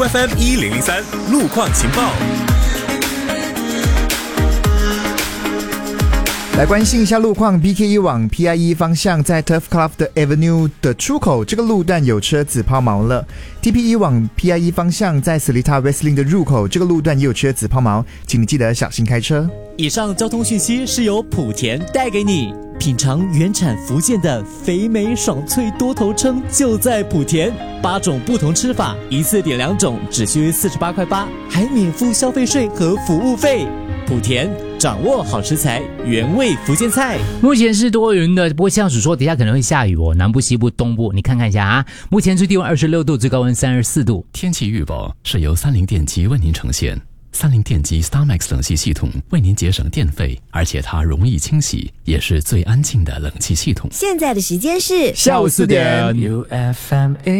SooFM1003 路况情报。 来关心一下路况 ，BKE 往 PIE 方向在 Turfcroft Avenue 的出口，这个路段有车子抛锚了。TPE 往 PIE 方向在 Seletar Westlink 的入口，这个路段也有车子抛锚，请你记得小心开车。 以上交通讯息是由莆田带给你。品尝原产福建的肥美爽脆多头称就在莆田，8种不同吃法，一次点2种，只需48块8，还免付消费税和服务费。莆田掌握好食材，原味福建菜。 目前是多云的，不过气象署说等一下可能会下雨哦，南部、西部、东部，你看一下啊。目前最低温26度，最高温34度。 天气预报是由三菱电机为您呈现。三菱电机 StarMax 冷气系统为您节省电费，而且它容易清洗，也是最安静的冷气系统。 现在的时间是下午4点。